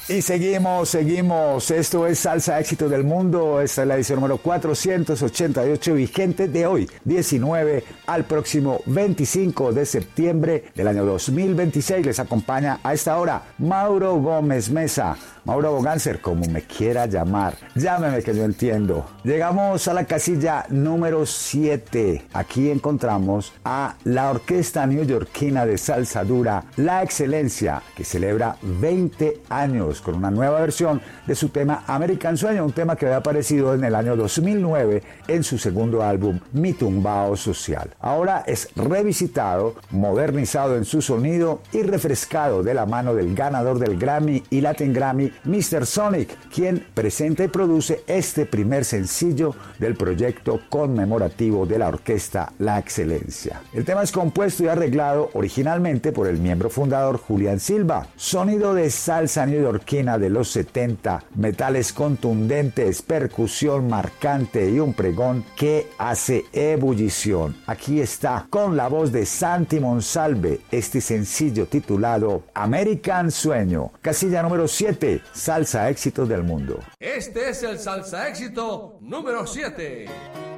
Y seguimos. Esto es Salsa Éxito del Mundo. Esta es la edición número 488, vigente de hoy, 19 al próximo 25 de septiembre del año 2026. Les acompaña a esta hora Mauro Gómez Mesa. Mauro Bogáncer, como me quiera llamar. Llámeme que yo entiendo. Llegamos a la casilla número 7. Aquí encontramos a la orquesta neoyorquina de salsa dura, La Excelencia, que celebra 20 años con una nueva versión de su tema American Sueño, un tema que había aparecido en el año 2009 en su segundo álbum Mi Tumbao Social. Ahora es revisitado, modernizado en su sonido y refrescado de la mano del ganador del Grammy y Latin Grammy, Mr. Sonic, quien presenta y produce este primer sencillo del proyecto conmemorativo de la orquesta La Excelencia. El tema es compuesto y arreglado originalmente por el miembro fundador Julián Silva. Sonido de salsa neoyorquina de los 70, metales contundentes, percusión marcante y un pregón que hace ebullición. Aquí está, con la voz de Santi Monsalve, este sencillo titulado American Sueño. Casilla número 7, Salsa Éxitos del Mundo. Este es el Salsa Éxito número 7.